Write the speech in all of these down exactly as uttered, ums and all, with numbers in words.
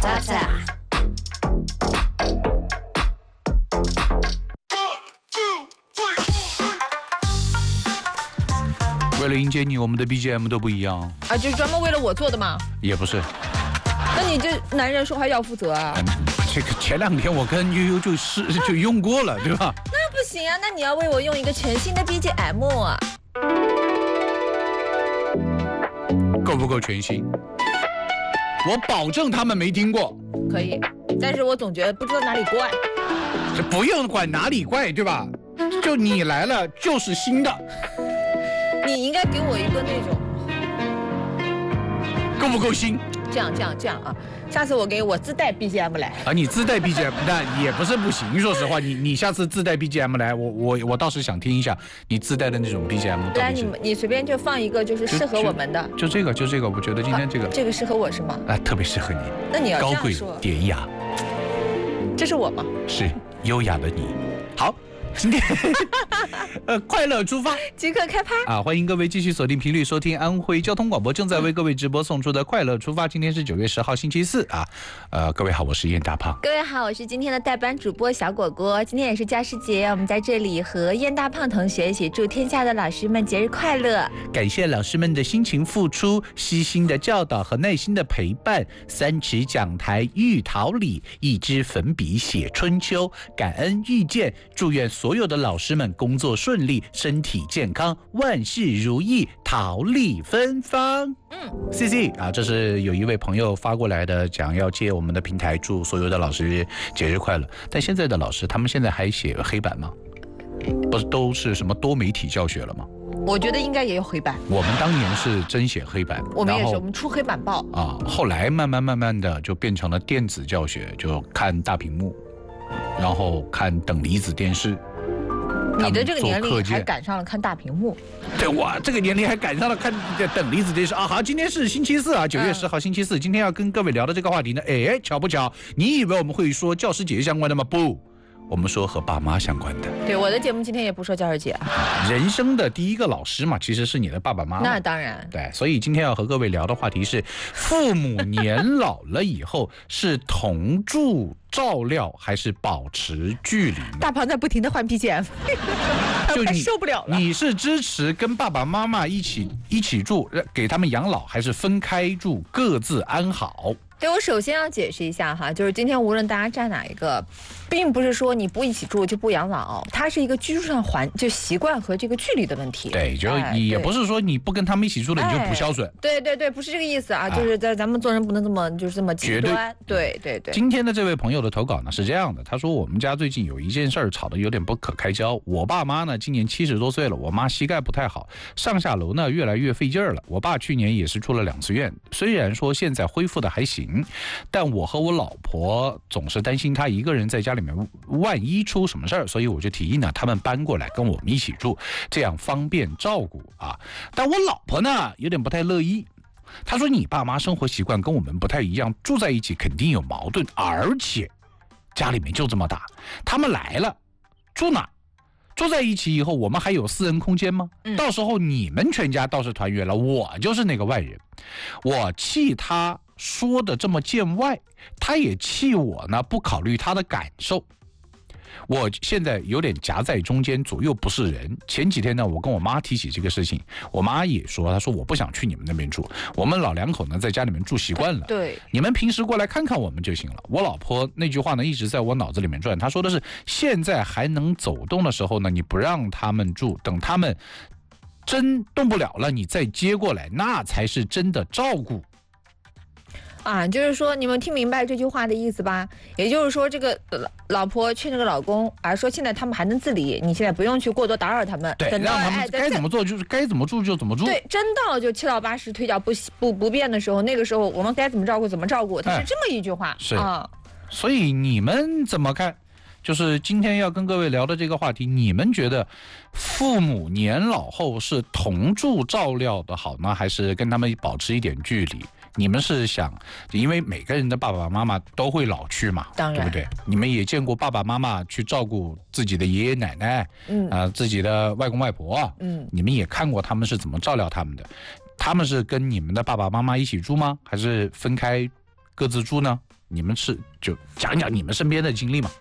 叉叉。 为了迎接你，我们的 B G M 都不一样啊，就是专门为了我做的吗？ 也不是。 那你这男人说话要负责啊！ 嗯、这个前两天我跟悠悠就是就用过了，对吧？ 那不行啊，那你要为我用一个全新的 B G M 啊！ 够不够全新？我保证他们没听过。 可以，但是我总觉得不知道哪里怪。 这不用管哪里怪，对吧？就你来了就是新的。 你应该给我一个那种， 够不够新？ 这样这样这样啊！下次我给我自带 B G M 来啊！你自带 B G M， 但也不是不行。说实话，你你下次自带 B G M 来，我我我倒是想听一下你自带的那种 B G M。 来，你你随便就放一个，就是适合我们的。 就, 就, 就这个，就这个，我觉得今天这个、 啊、这个适合我是吗？ 啊，特别适合你。 那你要这高贵样说， 典雅。 这是我吗？ 是优雅的你。好。今天，呃，快乐出发， 即刻开拍啊！欢迎各位继续锁定频率收听安徽交通广播正在为各位直播送出的快乐出发。今天是九月十号星期四啊，呃，各位好，我是燕大胖。 各位好，我是今天的代班主播小果果。今天也是教师节，我们在这里和燕大胖同学一起祝天下的老师们节日快乐。 感谢老师们的辛勤付出、悉心的教导和耐心的陪伴。三尺讲台遇桃李，一支粉笔写春秋。感恩遇见，祝愿所有的老师们工作顺利，身体健康，万事如意，桃李芬芳。嗯 ，C C 啊，这是有一位朋友发过来的，讲要借我们的平台祝所有的老师节日快乐。但现在的老师，他们现在还写黑板吗？不是都是什么多媒体教学了吗？ 我觉得应该也有黑板。 我们当年是真写黑板， 我们也是，我们出黑板报啊。后来慢慢慢慢的就变成了电子教学，就看大屏幕。然后看等离子电视， 你的这个年龄还赶上了看大屏幕。 对，我这个年龄还赶上了看等离子电视啊！好，今天是星期四啊，九月十号星期四。今天要跟各位聊的这个话题呢，哎，巧不巧？你以为我们会说教师节相关的吗？不，我们说和爸妈相关的。 对，我的节目今天也不说教师节啊。 人生的第一个老师嘛，其实是你的爸爸妈妈。 那当然。 对，所以今天要和各位聊的话题是：父母年老了以后是同住照料还是保持距离呢？ 大胖在不停的换 B G M， 就你受不了了。 你是支持跟爸爸妈妈一起一起住，给他们养老，还是分开住，各自安好？ 对，我首先要解释一下哈，就是今天无论大家站哪一个，并不是说你不一起住就不养老，它是一个居住上环就习惯和这个距离的问题。 对，就也不是说你不跟他们一起住了你就不孝顺。 哎、对对对，不是这个意思啊，就是在咱们做人不能这么就是这么极端。对对对。 今天的这位朋友的投稿呢是这样的，他说我们家最近有一件事儿吵得有点不可开交。我爸妈呢今年七十多岁了，我妈膝盖不太好，上下楼呢越来越费劲儿了。我爸去年也是出了两次院，虽然说现在恢复的还行。但我和我老婆总是担心他一个人在家里面万一出什么事儿，所以我就提议呢，他们搬过来跟我们一起住，这样方便照顾啊。但我老婆呢有点不太乐意，她说你爸妈生活习惯跟我们不太一样，住在一起肯定有矛盾，而且家里面就这么大，他们来了住哪？住在一起以后，我们还有私人空间吗？嗯、到时候你们全家倒是团圆了，我就是那个外人。我气他说的这么见外，他也气我呢，不考虑他的感受。我现在有点夹在中间，左右不是人。前几天呢，我跟我妈提起这个事情，我妈也说，她说我不想去你们那边住，我们老两口呢在家里面住习惯了， 对， 你们平时过来看看我们就行了。我老婆那句话呢一直在我脑子里面转，她说的是现在还能走动的时候呢，你不让他们住，等他们真动不了了，你再接过来，那才是真的照顾。 啊，就是说你们听明白这句话的意思吧？也就是说，这个老婆劝这个老公，而说现在他们还能自理，你现在不用去过多打扰他们， 对，让他们该怎么做就是该怎么住就怎么住。 对，真到就七老八十腿脚不不不便的时候，那个时候我们该怎么照顾怎么照顾，它是这么一句话。哎、 是啊，所以你们怎么看？就是今天要跟各位聊的这个话题，你们觉得父母年老后是同住照料的好呢，还是跟他们保持一点距离？你们是想，因为每个人的爸爸妈妈都会老去嘛， 当然， 对不对？你们也见过爸爸妈妈去照顾自己的爷爷奶奶，嗯啊、呃，自己的外公外婆，嗯，你们也看过他们是怎么照料他们的。他们是跟你们的爸爸妈妈一起住吗？还是分开各自住呢？ 你们是就讲一讲你们身边的经历嘛。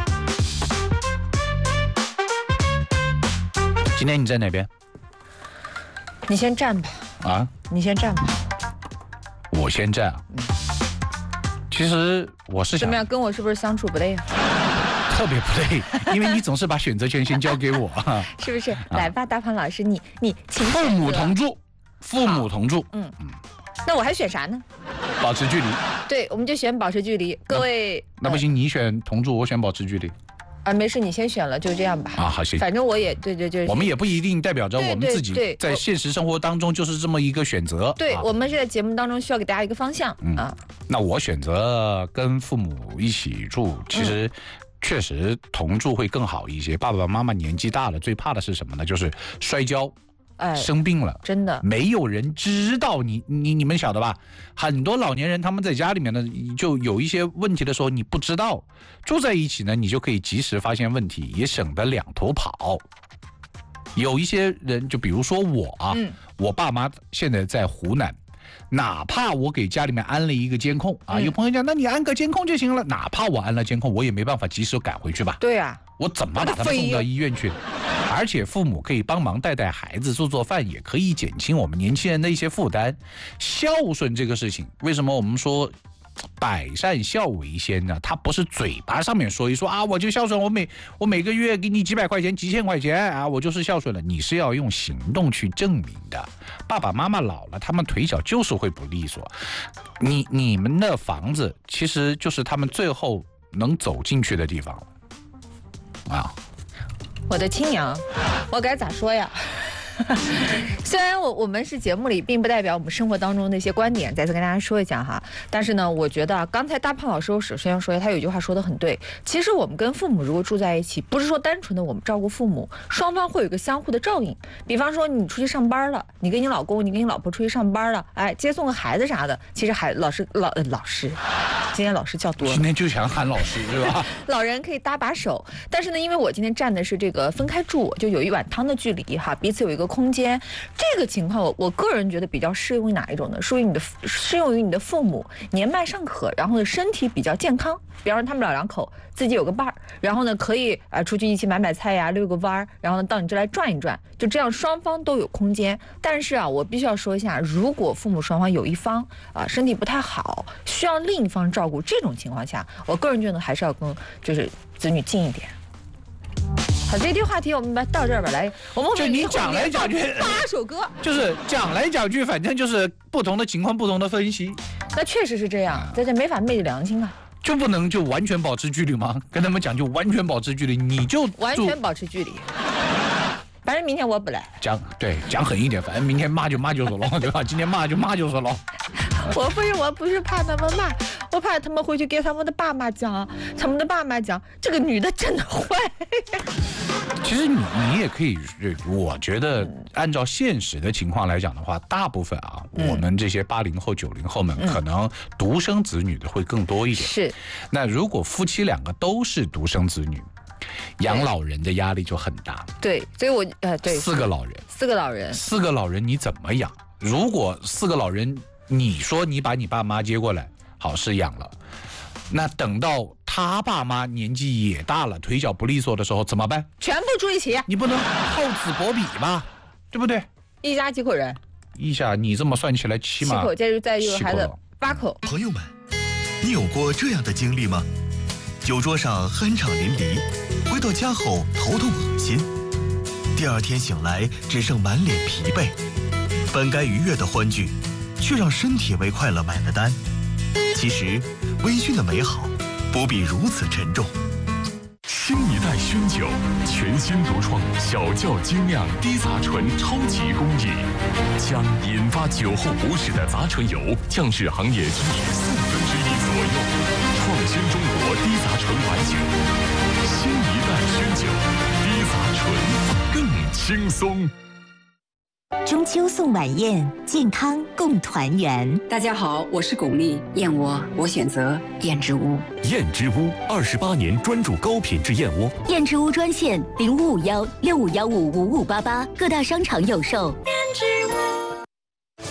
今天你在哪边？ 你先站吧。 啊？ 你先站吧。 我先站。嗯。其实我是想怎么样，跟我是不是相处不累啊？ 特别不累，因为你总是把选择权先交给我。 是不是？啊、来吧，大胖老师，你你请选择。 父母同住，父母同住。 嗯嗯。那我还选啥呢？ 保持距离。 对，我们就选保持距离。各位， 那, 那不行，你选同住，我选保持距离。 啊，没事，你先选了，就这样吧。 啊，好，行。 反正我也对对对。 我们也不一定代表着我们自己在现实生活当中就是这么一个选择。 对， 啊、 我们是在节目当中需要给大家一个方向、嗯、啊。 那我选择跟父母一起住，其实确实同住会更好一些。爸爸妈妈年纪大了，最怕的是什么呢？就是摔跤。哎，生病了， 真的没有人知道你你你们晓得吧？很多老年人他们在家里面呢，就有一些问题的时候你不知道，住在一起呢，你就可以及时发现问题，也省得两头跑。有一些人，就比如说我啊，嗯、我爸妈现在在湖南。哪怕我给家里面安了一个监控啊，有朋友讲，那你安个监控就行了。哪怕我安了监控，我也没办法及时赶回去吧？ 对啊， 我怎么把他们送到医院去？而且父母可以帮忙带带孩子，做做饭，也可以减轻我们年轻人的一些负担。孝顺这个事情，为什么我们说百善孝为先呢？他不是嘴巴上面说一说啊，我就孝顺，我每我每个月给你几百块钱、几千块钱啊，我就是孝顺了。你是要用行动去证明的。爸爸妈妈老了，他们腿脚就是会不利索。你你们的房子其实就是他们最后能走进去的地方啊。 我的亲娘，我该咋说呀？虽然我我们是节目里，并不代表我们生活当中的一些观点，再次跟大家说一下哈。但是呢，我觉得刚才大胖老师我首先要说，他有一句话说得很对。其实我们跟父母如果住在一起，不是说单纯的我们照顾父母，双方会有一个相互的照应。比方说你出去上班了，你跟你老公，你跟你老婆出去上班了，哎，接送个孩子啥的，其实还老师老、呃、老师，今天老师叫多了， 今天就想喊老师是吧？ 老人可以搭把手，但是呢，因为我今天站的是这个分开住，就有一碗汤的距离哈，彼此有一个空间。这个情况我我个人觉得比较适用于哪一种呢？适用于你的适用于你的父母年迈尚可，然后呢身体比较健康，比方说他们老两口自己有个伴儿，然后呢可以啊、呃、出去一起买买菜呀，遛个弯儿，然后呢到你这来转一转，就这样双方都有空间。但是啊，我必须要说一下，如果父母双方有一方啊、呃、身体不太好，需要另一方照顾，这种情况下，我个人觉得还是要跟就是子女近一点。好，这题话题我们到这儿吧。来，我们就你讲来讲去八首歌， 就是讲来讲去，反正就是不同的情况不同的分析。 那确实是这样，在这没法昧着良心啊。 就不能就完全保持距离吗？跟他们讲就完全保持距离，你就完全保持距离。反正明天我不来。讲对，讲狠一点，反正明天骂就骂就是了，对吧？今天骂就骂就是了。 我不是我不是怕他们骂，我怕他们回去给他们的爸妈讲，他们的爸妈讲这个女的真的坏。 其实你你也可以，我觉得按照现实的情况来讲的话，大部分啊，嗯、我们这些八零后、九零后们可能独生子女的会更多一点。 是。 那如果夫妻两个都是独生子女，养老人的压力就很大。 对，所以我呃对。 四个老人。 四个老人。 四个老人你怎么养？如果四个老人，你说你把你爸妈接过来，好是养了。那等到他爸妈年纪也大了，腿脚不利索的时候怎么办？ 全部住一起， 你不能厚此薄彼吧，对不对？ 一家几口人？ 一家你这么算起来，起码七口，再再一个孩子八口。 朋友们，你有过这样的经历吗？酒桌上酣畅淋漓，回到家后头痛恶心，第二天醒来只剩满脸疲惫，本该愉悦的欢聚，却让身体为快乐买了单。其实，微醺的美好不必如此沉重。 新一代熏酒，全新独创小窖精酿低杂醇超级工艺，将引发酒后不适的杂醇油降至行业均值四分之一左右，创新中国低杂醇白酒。新一代熏酒，低杂醇更轻松。 中秋送晚宴，健康共团圆。 大家好，我是巩俐，燕窝我选择燕之屋。 燕之屋二十八年专注高品质燕窝。 燕之屋专线零五五幺六五幺五五五八八，各大商场有售。燕之屋。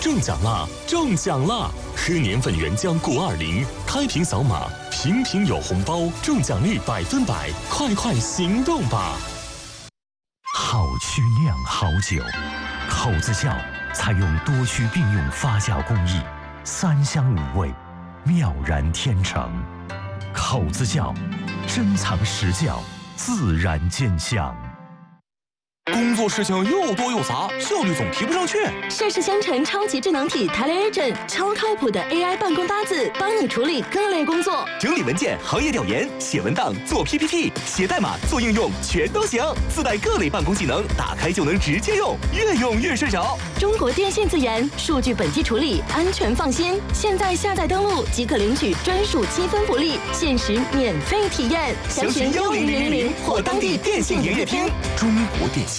中奖啦！中奖啦！喝年份原浆谷二零，开瓶扫码，瓶瓶有红包，中奖率百分百，快快行动吧！ 好曲酿好酒，口子窖采用多曲并用发酵工艺，三香五味，妙然天成。口子窖，珍藏实窖，自然见香。 工作事情又多又杂，效率总提不上去。 盛世香城超级智能体 TeleAgent， 超靠谱的 A I 办公搭子，帮你处理各类工作， 整理文件、行业调研、写文档、做 P P T、写代码、做应用，全都行。自带各类办公技能，打开就能直接用，越用越顺手。 中国电信自研，数据本地处理，安全放心。现在下载登录即可领取专属积分福利，限时免费体验。 详询幺零零零零或当地电信营业厅。 中国电信。